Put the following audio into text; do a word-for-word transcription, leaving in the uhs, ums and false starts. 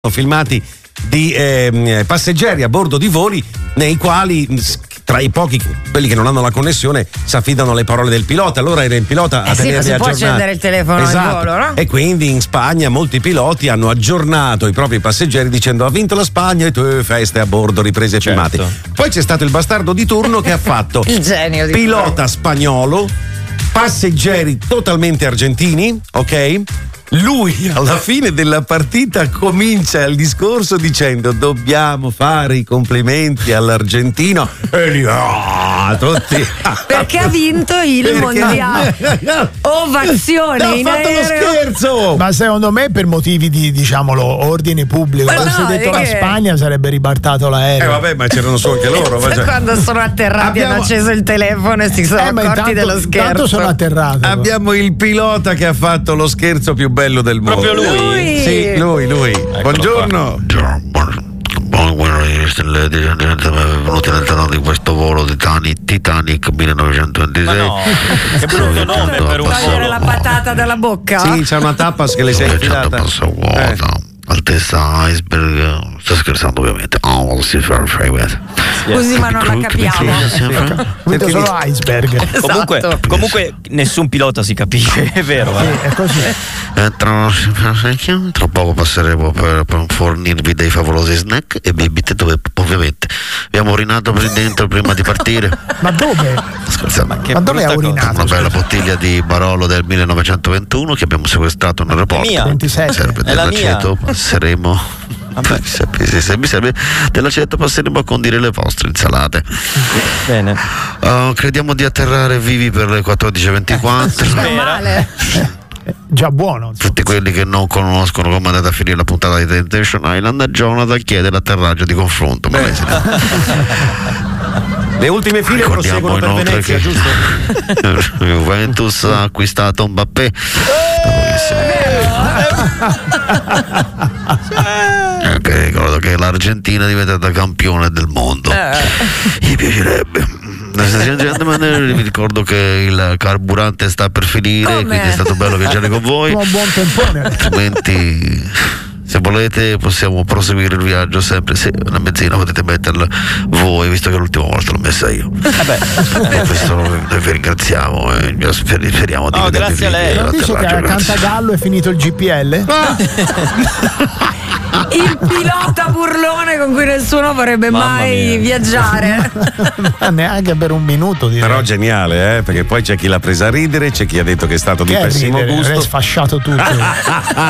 filmati di eh, passeggeri a bordo di voli nei quali tra i pochi quelli che non hanno la connessione si affidano alle parole del pilota. Allora era il pilota eh a sì, tenerli si aggiornati. può accendere il telefono esatto. al volo, no? E quindi in Spagna molti piloti hanno aggiornato i propri passeggeri dicendo: ha vinto la Spagna e tu feste a bordo, riprese e Certo. filmati. Poi c'è stato il bastardo di turno che ha fatto Il genio di pilota spagnolo, passeggeri totalmente argentini, ok? Lui alla fine della partita comincia il discorso dicendo: dobbiamo fare i complimenti all'argentino, e lì, ah, tutti perché ha vinto il Perché? mondiale. Ovazione ha in fatto lo aereo. scherzo. Ma secondo me per motivi di, diciamolo, ordine pubblico, Ma avesse no, detto è la che- Spagna sarebbe ribaltato Eh l'aereo. vabbè, ma c'erano solo anche loro. ma cioè- Quando sono atterrati Abbiamo- hanno acceso il telefono e si sono Eh, ma accorti intanto, dello intanto scherzo. sono atterrato. Abbiamo il pilota che ha fatto lo scherzo più bello del mondo. Proprio lui? Lui. Sì, lui, lui. Buongiorno. Buongiorno, venuti all'interno di questo volo Titanic, Titanic Ma millenovecentoventisei. no, che brutto nome per un Togliere volo. la patata dalla bocca? Sì, c'è una tappas che le sei infilata. passa vuota, altezza iceberg. Sto scherzando ovviamente. Oh, si fa Così ma non la capiamo. Vedo solo iceberg. Comunque, Esatto. comunque nessun pilota si capisce, è vero. Sì, eh? è così. Eh, tra, tra poco passeremo per, per fornirvi dei favolosi snack e bibite dove ovviamente abbiamo urinato per dentro prima di partire. Ma dove? Scherzando. Che Ma dove ha brutta cosa. urinato? Una bella bottiglia di Barolo del millenovecentoventuno che abbiamo sequestrato in aeroporto. mia. ventisette. Serve È la dell'aceto, passeremo. Vabbè. Se, se- se mi serve dell'aceto, passeremo a condire le vostre insalate. Bene. Uh, crediamo di atterrare vivi per le quattordici e ventiquattro. Meno male. Eh, Già buono. insomma. Tutti quelli che non conoscono come è andata a finire la puntata di Temptation Island, Jonathan chiede l'atterraggio di confronto. Ma lei si- Le ultime file Ricordiamo proseguono per inoltre Venezia, che giusto? Juventus ha acquistato Mbappé. Anche ricordo che l'Argentina è diventata campione del mondo. Mi piacerebbe. Vi ricordo che il carburante sta per finire, Come? quindi è stato bello viaggiare con voi. Un buon tempone. Altrimenti, se volete, possiamo proseguire il viaggio sempre. Se la benzina potete metterla voi, visto che l'ultima volta l'ho messa io. Vabbè. Per questo noi vi ringraziamo e sper- speriamo di No, vedervi grazie a lei. vivi Non dice che a all'atterraggio, grazie. Cantagallo è finito il G P L? Il pilota burlone con cui nessuno vorrebbe Mamma mai mia. viaggiare. Ma neanche per un minuto, direi. Però geniale, eh? Perché poi c'è chi l'ha presa a ridere, c'è chi ha detto che è stato Che di è pessimo ridere, avrei gusto. sfasciato tutto.